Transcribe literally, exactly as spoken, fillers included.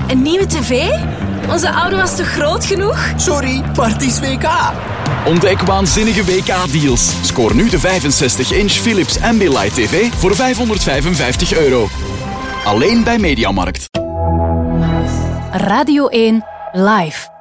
Een nieuwe tv? Onze oude was toch groot genoeg? Sorry, maar het is W K. Ontdek waanzinnige W K-deals. Scoor nu de vijfenzestig inch Philips Ambilight T V voor vijfhonderdvijfenvijftig euro. Alleen bij Mediamarkt. Radio één Live.